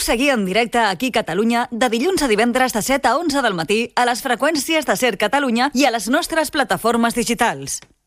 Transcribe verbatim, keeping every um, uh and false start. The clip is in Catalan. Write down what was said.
seguir en directe aquí a Catalunya de dilluns a divendres de set a onze del matí a les freqüències de Ser Catalunya i a les nostres plataformes digitals.